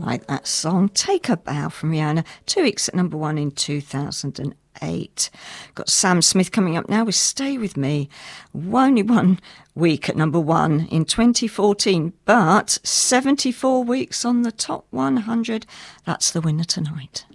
like that song. Take a Bow from Rihanna. 2 weeks at number 1 in 2008. Got Sam Smith coming up now with Stay With Me. Only 1 week at number 1 in 2014, but 74 weeks on the top 100. That's the winner tonight.